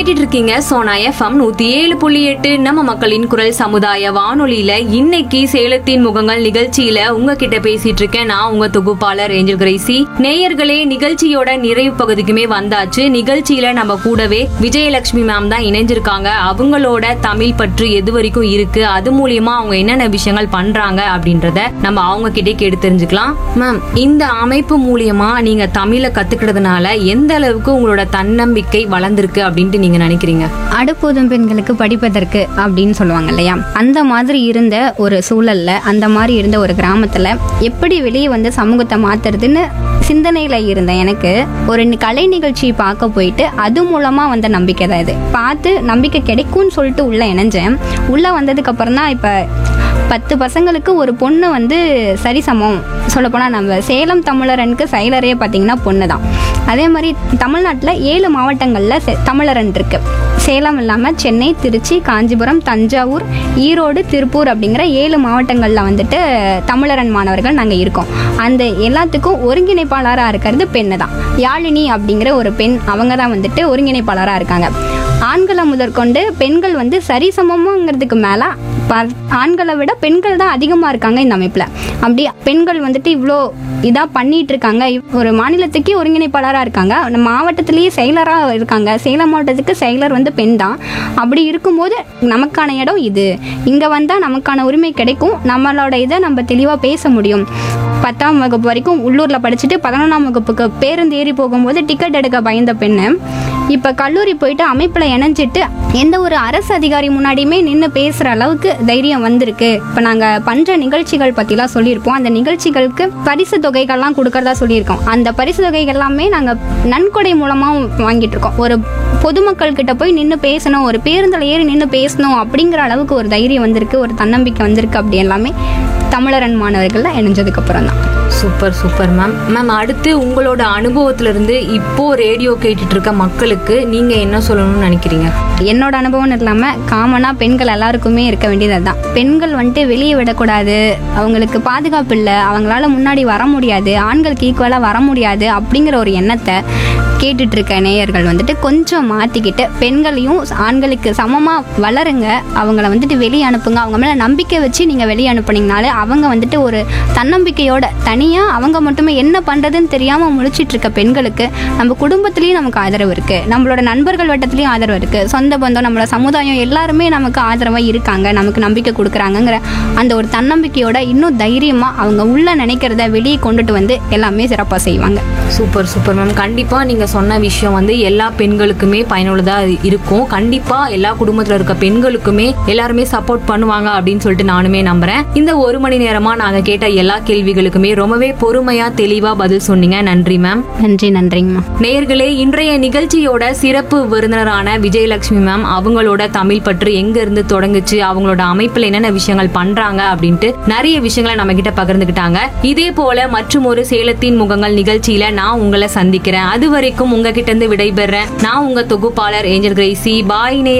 கேட்டுட்டு இருக்கீங்க சோனா FM 107.8 நம்ம மக்களின் குரல் சமுதாய வானொலியில. இன்னைக்கு சேலத்தின் முகங்கள் நிகழ்ச்சியில உங்ககிட்ட பேசிட்டு இருக்கேன் நான் உங்க தொகுப்பாளர் ஏஞ்சல் கிரேசி. நேயர்களே, நிகழ்ச்சியோட நிறைவு பகுதிக்குமே வந்தாச்சு. நிகழ்ச்சியில நம்ம கூடவே விஜயலட்சுமி மேம் தான் இணைஞ்சிருக்காங்க. அவங்களோட தமிழ் பற்று எது வரைக்கும் இருக்கு, அது மூலியமா அவங்க என்னென்ன விஷயங்கள் பண்றாங்க அப்படின்றத நம்ம அவங்க கிட்டே கேட்டு தெரிஞ்சுக்கலாம். மேம், இந்த அமைப்பு மூலியமா நீங்க தமிழை கத்துக்கிறதுனால எந்த அளவுக்கு உங்களோட தன்னம்பிக்கை வளர்ந்திருக்கு அப்படின்ட்டு நீங்க நினைக்கிறீங்க? அடுப்போதும் பெண்களுக்கு படிப்பதற்கு அப்படின்னு சொல்லுவாங்க இல்லையா, அந்த மாதிரி இருந்த ஒரு சூழல்ல, அந்த மாதிரி இருந்த ஒரு கிராமத்துல எப்படி வெளியே வந்து சமூகத்தை மாத்துறதுன்னு சிந்தனையில இருந்த எனக்கு ஒரு கலை நிகழ்ச்சி பார்க்க போயிட்டு அது மூலமா வந்த நம்பிக்கை தான் இது. பார்த்து நம்பிக்கை கிடைக்கும்னு சொல்லிட்டு உள்ள இணைஞ்சேன். உள்ள வந்ததுக்கு அப்புறம் தான் இப்ப 10 பசங்களுக்கு ஒரு பொண்ணு வந்து சரிசமம். சொல்லப்போனால் நம்ம சேலம் தமிழரனுக்கு செயலரே பார்த்தீங்கன்னா பொண்ணு தான். அதே மாதிரி தமிழ்நாட்டில் 7 மாவட்டங்களில் தமிழரன் இருக்கு. சேலம் இல்லாமல் சென்னை, திருச்சி, காஞ்சிபுரம், தஞ்சாவூர், ஈரோடு, திருப்பூர் அப்படிங்கிற 7 மாவட்டங்களில் வந்துட்டு தமிழரன் மாணவர்கள் நாங்கள் இருக்கோம். அந்த எல்லாத்துக்கும் ஒருங்கிணைப்பாளராக இருக்கிறது பெண்ணு தான். யாழினி அப்படிங்கிற ஒரு பெண், அவங்க தான் வந்துட்டு ஒருங்கிணைப்பாளராக இருக்காங்க. ஆண்களை முதற்கொண்டு பெண்கள் வந்து சரிசமமாங்கிறதுக்கு மேலே ஆண்களை விட பெண்கள் தான் அதிகமாக இருக்காங்க இந்த அமைப்பில். அப்படி பெண்கள் வந்துட்டு இவ்வளோ இதாக பண்ணிட்டு இருக்காங்க. ஒரு மாநிலத்துக்கே ஒருங்கிணைப்பாளராக இருக்காங்க, மாவட்டத்திலேயே செயலராக இருக்காங்க. சேலம் மாவட்டத்துக்கு செயலர் வந்து பெண் தான். அப்படி இருக்கும்போது நமக்கான இடம் இது, இங்கே வந்தால் நமக்கான உரிமை கிடைக்கும், நம்மளோட இதை நம்ம தெளிவாக பேச முடியும். 10ஆம் வகுப்பு வரைக்கும் உள்ளூரில் படிச்சுட்டு 11ஆம் வகுப்புக்கு பேருந்து ஏறி போகும்போது டிக்கெட் எடுக்க பயந்த பெண்ணு இப்போ கல்லூரி போயிட்டு அமைப்பில் இணைஞ்சிட்டு எந்த ஒரு அரசு அதிகாரி முன்னாடியுமே நின்று பேசுகிற அளவுக்கு தைரியம் வந்திருக்கு. இப்போ நாங்கள் பண்ணுற நிகழ்ச்சிகள் பற்றிலாம் சொல்லியிருப்போம். அந்த நிகழ்ச்சிகளுக்கு பரிசு தொகைகள்லாம் கொடுக்கறதா சொல்லியிருக்கோம். அந்த பரிசு தொகைகள் எல்லாமே நாங்கள் நன்கொடை மூலமாக வாங்கிட்டு இருக்கோம். ஒரு பொதுமக்கள் கிட்ட போய் நின்று பேசணும், ஒரு பேருந்தில் ஏறி நின்று பேசணும் அப்படிங்கிற அளவுக்கு ஒரு தைரியம் வந்திருக்கு, ஒரு தன்னம்பிக்கை வந்திருக்கு. அப்படி எல்லாமே தமிழரன் மாணவர்கள்ல இணைஞ்சதுக்கு அப்புறம் தான். Super super ma'am. மேம், அடுத்து உங்களோட அனுபவத்துல இருந்து இப்போ ரேடியோ கேட்டுட்டு இருக்க மக்களுக்கு நீங்க என்ன சொல்லணும்னு நினைக்கிறீங்க? என்னோட அனுபவம் இல்லாம காமனா பெண்கள் எல்லாருக்குமே இருக்க வேண்டியது அதுதான். பெண்கள் வந்துட்டு வெளியே விடக்கூடாது, அவங்களுக்கு பாதுகாப்பு இல்லை, அவங்களால முன்னாடி வர முடியாது, ஆண்களுக்கு ஈக்குவலா வர முடியாது அப்படிங்கிற ஒரு எண்ணத்தை கேட்டுட்டு இருக்க நேயர்கள் வந்துட்டு கொஞ்சம் மாற்றிக்கிட்டு பெண்களையும் ஆண்களுக்கு சமமாக வளருங்க. அவங்கள வந்துட்டு வெளியே அனுப்புங்க. அவங்க மேலே நம்பிக்கை வச்சு நீங்கள் வெளியே அனுப்புனீங்கனாலே அவங்க வந்துட்டு ஒரு தன்னம்பிக்கையோட தனியாக அவங்க மட்டுமே என்ன பண்ணுறதுன்னு தெரியாமல் முழிச்சிட்டு இருக்க பெண்களுக்கு நம்ம குடும்பத்துலேயும் நமக்கு ஆதரவு இருக்குது, நம்மளோட நண்பர்கள் வட்டத்துலேயும் ஆதரவு இருக்குது, சொந்த பந்தம், நம்மளோட சமுதாயம் எல்லாருமே நமக்கு ஆதரவாக இருக்காங்க, நமக்கு நம்பிக்கை கொடுக்குறாங்கங்கிற அந்த ஒரு தன்னம்பிக்கையோட இன்னும் தைரியமாக அவங்க உள்ள நினைக்கிறத வெளியே கொண்டுட்டு வந்து எல்லாமே சிறப்பாக செய்வாங்க. Super super ma'am. கண்டிப்பாக நீங்கள் சொன்ன விஷயம் வந்து எல்லா பெண்களுக்குமே பயனுள்ளதாக இருக்கும். கண்டிப்பாக எல்லா குடும்பத்தில் இருக்க பெண்களுக்குமே எல்லாருமே சப்போர்ட் பண்ணுவாங்க அப்படின்னு சொல்லிட்டு நானுமே நம்புறேன். இந்த 1 மணி நேரமா நாங்கள் கேட்ட எல்லா கேள்விகளுக்குமே ரொம்பவே பொறுமையாக தெளிவாக பதில் சொன்னீங்க. நன்றி மேம். நன்றிங்கம்மா. நேயர்களே, இன்றைய நிகழ்ச்சியோட சிறப்பு விருந்தினரான விஜயலட்சுமி மேம் அவங்களோட தமிழ் பற்று எங்க இருந்து தொடங்குச்சு, அவங்களோட அமைப்புல என்னென்ன விஷயங்கள் பண்றாங்க அப்படின்ட்டு நிறைய விஷயங்களை நம்ம கிட்ட பகிர்ந்துக்கிட்டாங்க. இதே போல மற்றும் ஒரு சேலத்தின் முகங்கள் நிகழ்ச்சியில நான் உங்களை சந்திக்கிறேன். அது வரைக்கும் உங்ககிட்ட இருந்து விடைபெறேன். நான் உங்க தொகுப்பாளர் ஏஞ்சல் கிரேசி. பாய்.